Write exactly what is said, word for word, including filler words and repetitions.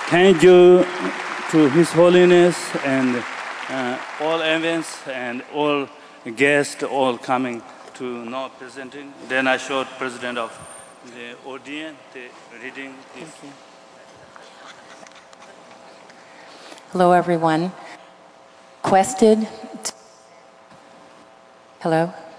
Thank you to His Holiness and uh, all events and all guests all coming to now presenting. Then I showed President of the audience the reading this. Thank you. Hello, everyone. Requested. Hello.